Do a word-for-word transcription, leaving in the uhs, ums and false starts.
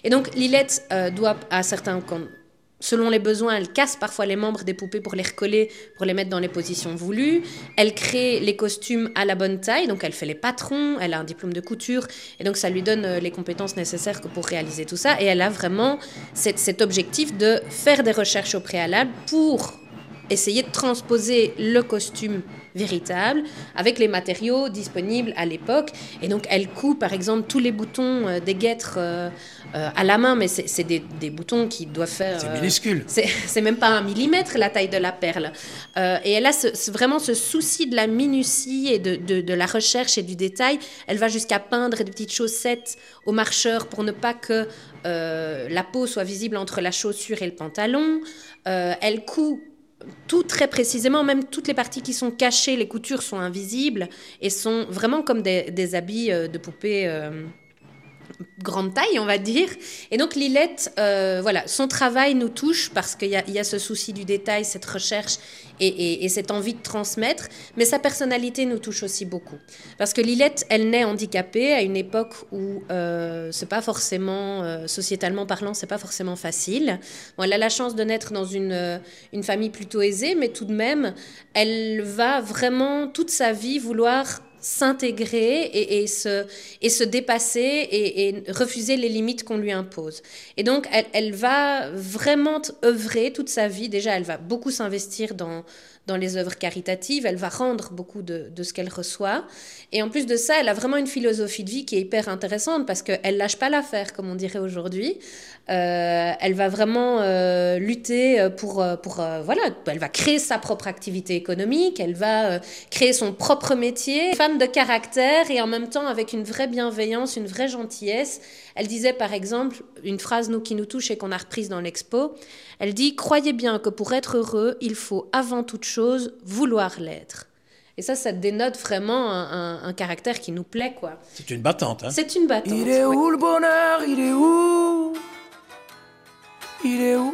Et donc, Lilette euh, doit, à certains... Comme, selon les besoins, elle casse parfois les membres des poupées pour les recoller, pour les mettre dans les positions voulues. Elle crée les costumes à la bonne taille, donc elle fait les patrons, elle a un diplôme de couture, et donc ça lui donne les compétences nécessaires pour réaliser tout ça. Et elle a vraiment cet, cet objectif de faire des recherches au préalable pour essayer de transposer le costume véritable avec les matériaux disponibles à l'époque. Et donc, elle coud, par exemple, tous les boutons euh, des guêtres euh, euh, à la main, mais c'est, c'est des, des boutons qui doivent faire... C'est euh, minuscule. C'est, c'est même pas un millimètre, la taille de la perle. Euh, et elle a ce, ce, vraiment ce souci de la minutie et de, de, de la recherche et du détail. Elle va jusqu'à peindre des petites chaussettes aux marcheurs pour ne pas que euh, la peau soit visible entre la chaussure et le pantalon. Euh, elle coud tout très précisément, même toutes les parties qui sont cachées, les coutures sont invisibles et sont vraiment comme des, des habits de poupées euh, grande taille, on va dire. Et donc Lilette, euh, voilà, son travail nous touche parce qu'il y a, il y a ce souci du détail, cette recherche et, et, et cette envie de transmettre, mais sa personnalité nous touche aussi beaucoup. Parce que Lilette, elle naît handicapée à une époque où euh, c'est pas forcément, euh, sociétalement parlant, c'est pas forcément facile. Bon, elle a la chance de naître dans une, une famille plutôt aisée, mais tout de même, elle va vraiment toute sa vie vouloir s'intégrer et, et, se, et se dépasser et, et refuser les limites qu'on lui impose. Et donc, elle, elle va vraiment œuvrer toute sa vie. Déjà, elle va beaucoup s'investir dans, dans les œuvres caritatives. Elle va rendre beaucoup de, de ce qu'elle reçoit. Et en plus de ça, elle a vraiment une philosophie de vie qui est hyper intéressante parce qu'elle ne lâche pas l'affaire, comme on dirait aujourd'hui. Euh, elle va vraiment euh, lutter pour... pour euh, voilà, elle va créer sa propre activité économique. Elle va euh, créer son propre métier. Femme de caractère et en même temps avec une vraie bienveillance, une vraie gentillesse. Elle disait par exemple, une phrase nous, qui nous touche et qu'on a reprise dans l'expo, elle dit « Croyez bien que pour être heureux, il faut avant toute chose vouloir l'être ». Et ça, ça dénote vraiment un, un, un caractère qui nous plaît, quoi. C'est une battante, hein. C'est une battante. Il est où oui. le bonheur? Il est où? Il est où